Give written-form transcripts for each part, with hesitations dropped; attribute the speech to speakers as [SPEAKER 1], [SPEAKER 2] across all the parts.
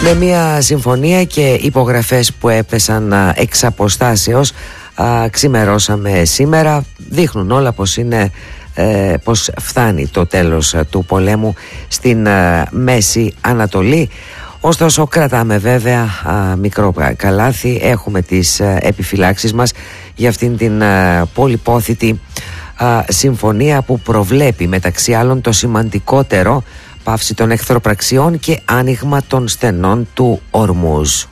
[SPEAKER 1] Με μια συμφωνία και υπογραφές που έπεσαν εξ αποστάσεως, ξημερώσαμε σήμερα. Δείχνουν όλα πως φτάνει το τέλος του πολέμου στην Μέση Ανατολή. Ωστόσο κρατάμε βέβαια μικρό καλάθι. Έχουμε τις επιφυλάξεις μας για αυτήν την πολυπόθητη συμφωνία που προβλέπει μεταξύ άλλων το σημαντικότερο, πάυση των εχθροπραξιών και άνοιγμα των στενών του Ορμούζ.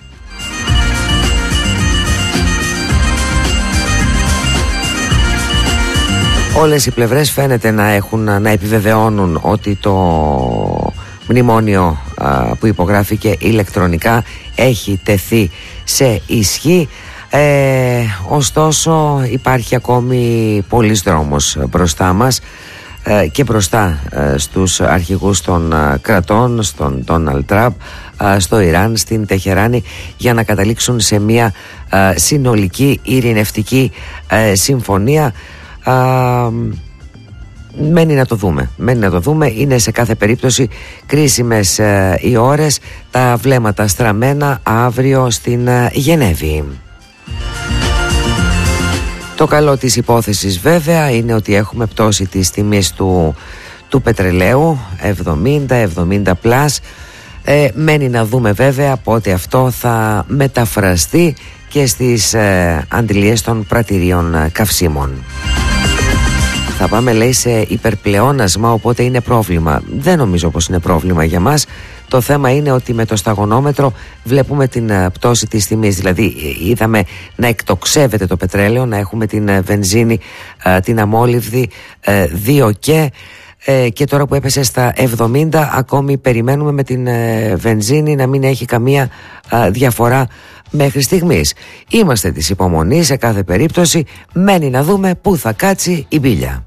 [SPEAKER 1] Όλες οι πλευρές φαίνεται να επιβεβαιώνουν ότι το μνημόνιο που υπογράφηκε ηλεκτρονικά έχει τεθεί σε ισχύ. Ωστόσο υπάρχει ακόμη πολύς δρόμος μπροστά μας και μπροστά στους αρχηγούς των κρατών, στον Ντόναλντ Τραμπ, στο Ιράν, στην Τεχεράνη, για να καταλήξουν σε μια συνολική ειρηνευτική συμφωνία. Μένει να το δούμε. Είναι σε κάθε περίπτωση κρίσιμες οι ώρες, τα βλέμματα στραμμένα αύριο στην Γενέβη. Το καλό της υπόθεσης βέβαια είναι ότι έχουμε πτώση της τιμής του πετρελαίου 70 πλάς. Μένει να δούμε βέβαια πότε αυτό θα μεταφραστεί και στις αντιλίες των πρατηρίων καυσίμων. Θα πάμε, λέει, σε υπερπλεόνασμα, οπότε είναι πρόβλημα. Δεν νομίζω πως είναι πρόβλημα για μας. Το θέμα είναι ότι με το σταγονόμετρο βλέπουμε την πτώση της τιμής. Δηλαδή είδαμε να εκτοξεύεται το πετρέλαιο, να έχουμε την βενζίνη, την αμόλυβδη 2 και τώρα που έπεσε στα 70, ακόμη περιμένουμε με την βενζίνη να μην έχει καμία διαφορά μέχρι στιγμής. Είμαστε της υπομονής σε κάθε περίπτωση. Μένει να δούμε πού θα κάτσει η μπίλια.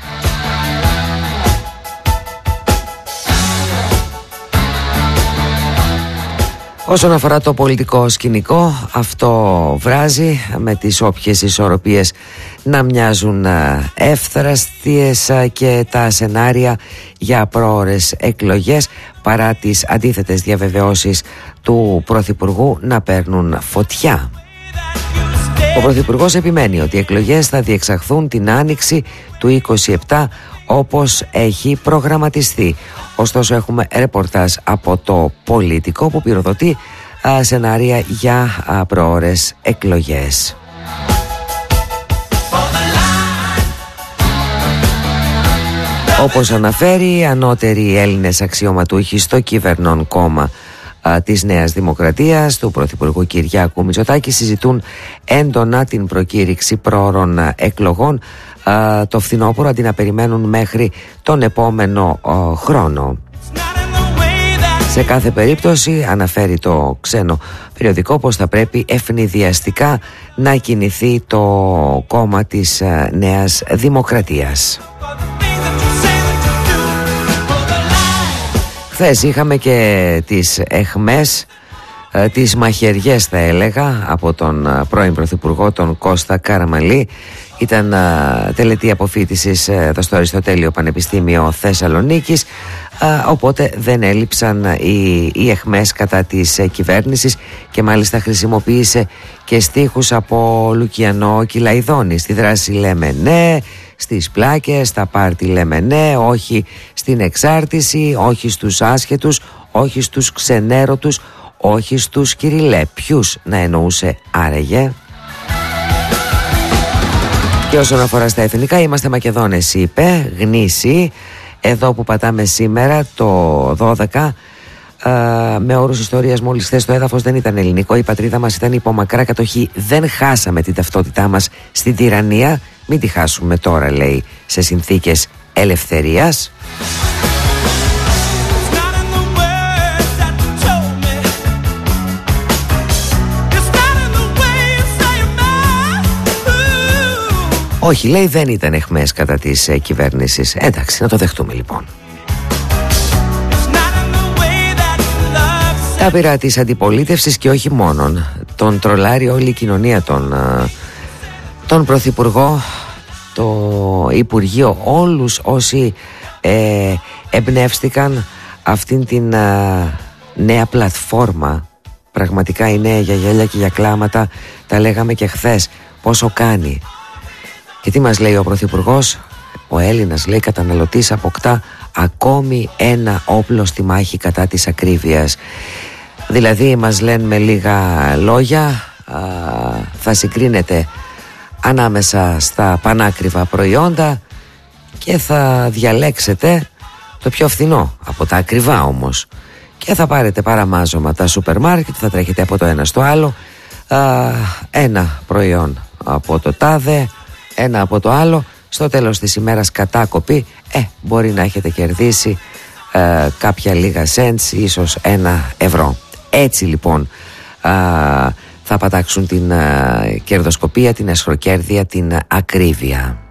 [SPEAKER 1] Όσον αφορά το πολιτικό σκηνικό, αυτό βράζει, με τις όποιες ισορροπίες να μοιάζουν εύθραστιες και τα σενάρια για πρόωρες εκλογές, παρά τις αντίθετες διαβεβαιώσεις του Πρωθυπουργού, να παίρνουν φωτιά. Ο Πρωθυπουργός επιμένει ότι οι εκλογές θα διεξαχθούν την άνοιξη του 27 όπως έχει προγραμματιστεί. Ωστόσο έχουμε ρεπορτάζ από το Πολίτικο που πυροδοτεί σενάρια για προώρες εκλογές. Όπως αναφέρει, οι ανώτεροι Έλληνες αξιωματούχοι στο κυβερνών κόμμα της Νέας Δημοκρατίας του Πρωθυπουργού Κυριάκου Μητσοτάκη συζητούν έντονα την προκήρυξη προώρων εκλογών το φθινόπωρο, αντί να περιμένουν μέχρι τον επόμενο χρόνο. Σε κάθε περίπτωση, αναφέρει το ξένο περιοδικό, πως θα πρέπει ευνηδιαστικά να κινηθεί το κόμμα της Νέας Δημοκρατίας. Χθες είχαμε και τις εχμές, τις μαχαιριές θα έλεγα, από τον πρώην Πρωθυπουργό, τον Κώστα Καραμανλή. Ήταν τελετή αποφοίτησης εδώ στο Αριστοτέλειο Πανεπιστήμιο Θεσσαλονίκης, οπότε δεν έλειψαν οι εχμές κατά της κυβέρνησης, και μάλιστα χρησιμοποίησε και στίχους από Λουκιανό Κυλαϊδόνη. Στη δράση λέμε ναι, στις πλάκες, στα πάρτι λέμε ναι, όχι στην εξάρτηση, όχι στους άσχετους, όχι στους ξενέρωτους, όχι στους κυριλέ. Ποιους να εννοούσε άραγε? Και όσον αφορά στα εθνικά, είμαστε Μακεδόνες, είπε, γνήσιοι. Εδώ που πατάμε σήμερα το 12, με όρους ιστορίας, μόλις χθες το έδαφος δεν ήταν ελληνικό, η πατρίδα μας ήταν υπό μακρά κατοχή. Δεν χάσαμε την ταυτότητά μας στην τυραννία, μην τη χάσουμε τώρα, λέει, σε συνθήκες ελευθερίας. Όχι, λέει, δεν ήταν εχμές κατά της κυβέρνησης. Εντάξει, να το δεχτούμε λοιπόν. Τα πειρά της αντιπολίτευσης και όχι μόνον. Τον τρολάρει όλη η κοινωνία, τον Πρωθυπουργό, το Υπουργείο, όλους όσοι εμπνεύστηκαν αυτήν την νέα πλατφόρμα. Πραγματικά η νέα για γέλια και για κλάματα. Τα λέγαμε και χθες. Πόσο κάνει. Και τι μας λέει ο Πρωθυπουργός? Ο Έλληνας, λέει, καταναλωτής αποκτά ακόμη ένα όπλο στη μάχη κατά της ακρίβειας. Δηλαδή μας λένε με λίγα λόγια, θα συγκρίνετε ανάμεσα στα πανάκριβα προϊόντα και θα διαλέξετε το πιο φθηνό από τα ακριβά όμως, και θα πάρετε παραμάζωμα τα σούπερ μάρκετ, θα τρέχετε από το ένα στο άλλο, ένα προϊόν από το τάδε, ένα από το άλλο. Στο τέλος της ημέρας κατάκοπη μπορεί να έχετε κερδίσει κάποια λίγα cents, ίσως €1. Έτσι λοιπόν θα πατάξουν την κερδοσκοπία, την αισχροκέρδεια, την ακρίβεια.